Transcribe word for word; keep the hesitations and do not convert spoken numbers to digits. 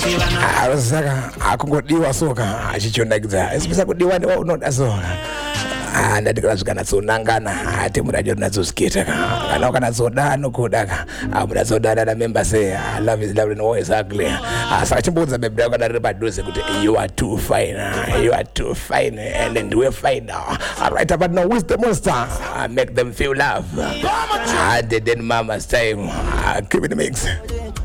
Saka akungodiwa soka achichonakidza esipisa kudiwa ndiwa unoda soka andadikira zvikanatsounangana ati muradio rinazosiketa kana ukanatsoda nokuda munatsoda na member say love is love and war is ugly. Saka chimbudza baby yako kana padhuze kuti you are too fine, you are too fine and then we fine now. Alright, but now with the monster make them feel love. I did in mama's time. Keep it in the mix.